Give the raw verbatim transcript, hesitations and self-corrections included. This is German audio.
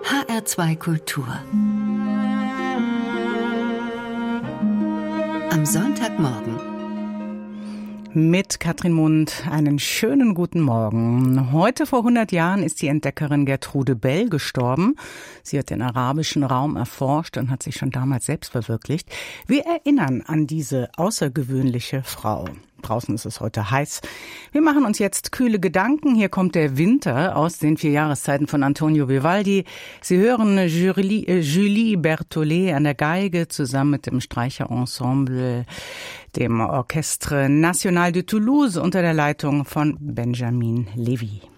H R zwei Kultur. Am Sonntagmorgen. Mit Katrin Mund einen schönen guten Morgen. Heute vor hundert Jahren ist die Entdeckerin Gertrude Bell gestorben. Sie hat den arabischen Raum erforscht und hat sich schon damals selbst verwirklicht. Wir erinnern an diese außergewöhnliche Frau. Draußen ist es heute heiß. Wir machen uns jetzt kühle Gedanken. Hier kommt der Winter aus den vier Jahreszeiten von Antonio Vivaldi. Sie hören Julie, äh, Julie Berthollet an der Geige zusammen mit dem Streicherensemble, dem Orchestre National de Toulouse unter der Leitung von Benjamin Levy.